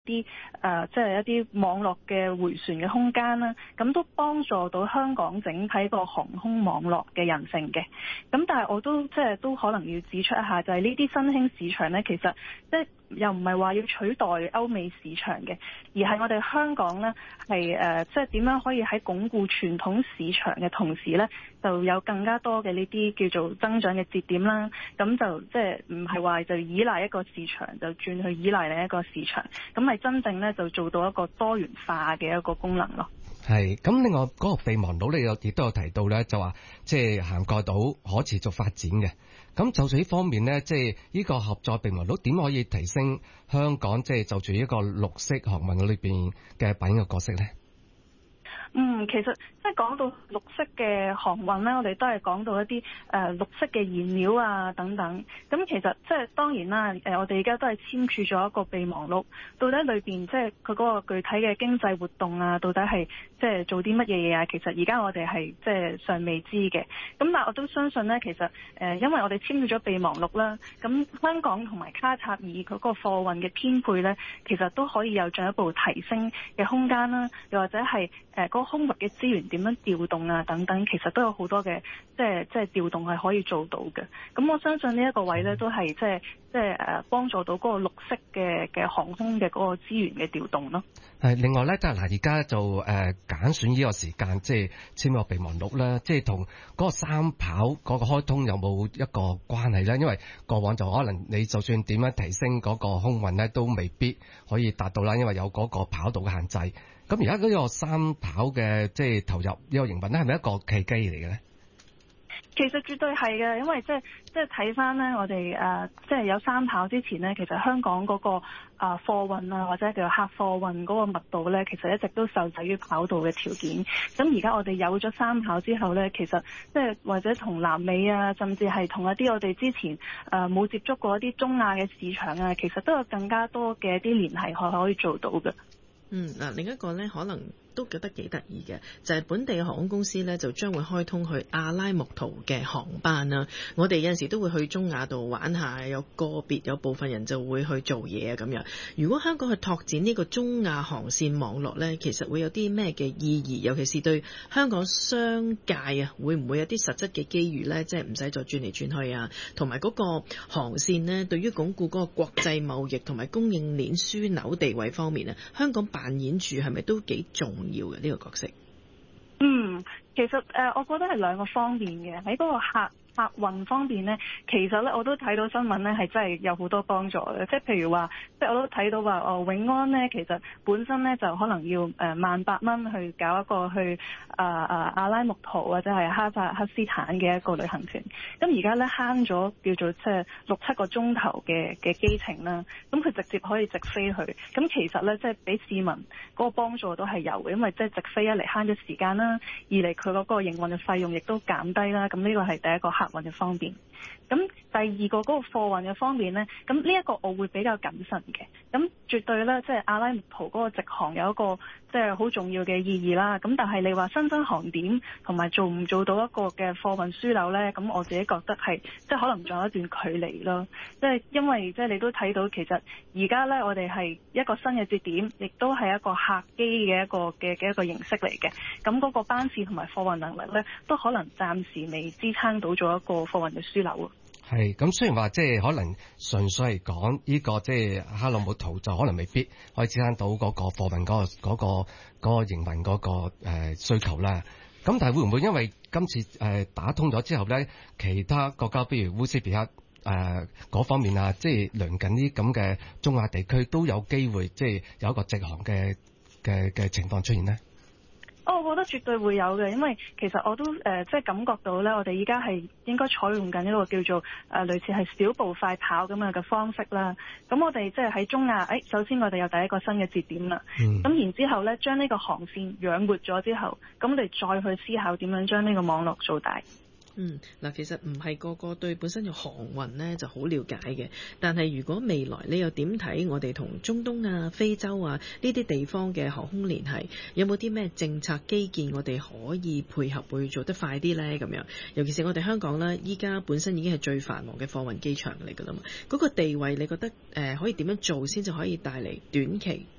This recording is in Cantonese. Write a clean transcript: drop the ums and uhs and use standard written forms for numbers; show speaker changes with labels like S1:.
S1: 啲即係一啲網絡嘅回旋嘅空間啦，咁都幫助到香港整體個航空網絡嘅韌性嘅。咁但係我都即係都可能要指出一下，就係呢啲新興市場呢，其實即係又唔係話要取代歐美市場嘅，而係我哋香港呢係即係點樣可以喺鞏固傳統市場嘅同時呢，就有更加多嘅呢啲叫做增長嘅節點啦。咁就即係唔係話就依賴一個市場就轉去依賴另一個市場，咁係真正呢就做到一個多元化嘅一個功能咯。
S2: 係咁，另外嗰個備忘錄你亦都有提到咧，就話即係涵蓋到可持續發展嘅。咁就住呢方面咧，即係呢個合作備忘錄點可以提升香港即係就住一個綠色航運裏邊嘅扮演嘅角色咧？
S1: 其實即係講到綠色嘅航運咧，我哋都係講到一啲綠色嘅燃料啊等等。咁其實即係當然啦，我哋而家都係簽署咗一個備忘錄，到底裏邊即係佢嗰個具體嘅經濟活動啊，到底係即係做啲乜嘢嘢啊？其實而家我哋係即係尚未知嘅。咁但係我都相信咧，其實因為我哋簽署咗備忘錄啦，咁香港同埋卡塔爾嗰個貨運嘅編配咧，其實都可以有進一步提升嘅空間啦，又或者係嗰個空域嘅資源點樣調動啊等等，其實都有好多嘅即係調動係可以做到嘅。咁我相信呢一個位咧都係即係幫助到嗰個綠色嘅航空嘅嗰個資源嘅調動咯。
S2: 另外咧，即係嗱，而家就揀選呢個時間，即係簽個備忘錄啦，即係同嗰個三跑嗰個開通有冇一個關係咧？因為過往就可能你就算點樣提升嗰個空運咧，都未必可以達到啦，因為有嗰個跑道嘅限制。咁而家嗰個三跑嘅即係投入呢個營運咧，係咪一個契機嚟嘅咧？
S1: 其實絕對係嘅，因為即係睇翻咧，我哋即係有三跑之前咧，其實香港嗰個貨運啊，或者叫做客貨運嗰個密度咧，其實一直都受制於跑道嘅條件。咁而家我哋有咗三跑之後咧，其實即係或者同南美啊，甚至係同一啲我哋之前冇接觸過一啲中亞嘅市場啊，其實都有更加多嘅一啲聯繫可以做到嘅。
S3: 嗱，另一個咧可能都覺得幾得意嘅，就係本地嘅航空公司咧就將會開通去阿拉木圖嘅航班啦。我哋有陣時都會去中亞度玩下，有部分人就會去做嘢啊咁樣。如果香港去拓展呢個中亞航線網絡咧，其實會有啲咩嘅意義？尤其是對香港商界啊，會唔會有啲實質嘅機遇咧？即係唔使再轉嚟轉去啊，同埋嗰個航線呢，對於鞏固嗰個國際貿易同埋供應鏈樞紐地位方面啊，香港扮演住係咪都幾重要嘅呢個角色？
S1: 其實我覺得係兩個方面嘅。喺嗰個客運方面呢，其實呢我都睇到新聞呢係真係有好多幫助嘅。即係譬如話，即係我都睇到話永安呢其實本身呢就可能要18,000去搞一個去阿拉木圖或者係哈薩克斯坦嘅一個旅行團。咁而家呢慳咗叫做即係6-7個鐘頭嘅機程啦。咁佢直接可以直飛去。咁其實呢，即係俾市民嗰個幫助都係有嘅，因為即係直飛一嚟慳咗時間啦，二嚟佢嗰個營運嘅費用亦都減低啦。咁呢個係第一個客運嘅方面。咁第二個嗰個貨運嘅方面呢，咁呢一個我會比較謹慎嘅。咁絕對呢，即係阿拉木圖嗰個直航有一個即係好重要嘅意義啦。咁但係你話新增航點同埋做唔做到一個嘅貨運樞紐呢？咁我自己覺得係即係可能仲有一段距離咯。即係因為即係你都睇到其實而家呢，我哋係一個新嘅節點，亦都係一個客機嘅一個形式嚟嘅。咁嗰個班次同埋貨運能力呢，都可能暫時未支撐到咗一個貨運嘅樞紐。
S2: 係咁，雖然話即係可能純粹係講呢個即係哈拉木圖就可能未必可以支撐到嗰個貨運嗰個營運嗰個需求啦。咁但係會唔會因為今次打通咗之後咧，其他國家譬如烏茲別克嗰方面啊，即係鄰近啲咁嘅中亞地區都有機會即係有一個直航嘅情況出現呢？
S1: 我覺得絕對會有嘅，因為其實我都即係感覺到咧，我哋依家係應該採用緊一個叫做類似係小步快跑咁樣嘅方式啦。咁我哋即係喺中亞，首先我哋有第一個新嘅節點啦。咁然之後咧，將呢個航線養活咗之後，咁我哋再去思考點樣將呢個網絡做大。
S3: 嗱，其實唔係個個對本身嘅航運呢就好了解嘅，但係如果未來你又點睇我哋同中東啊、非洲啊呢啲地方嘅航空聯繫，有冇啲咩政策基建我哋可以配合會做得快啲呢？咁樣，尤其是我哋香港呢，依家本身已經係最繁忙嘅貨運機場嚟㗎啦嘛，嗰個地位你覺得可以點樣做先至可以帶嚟短期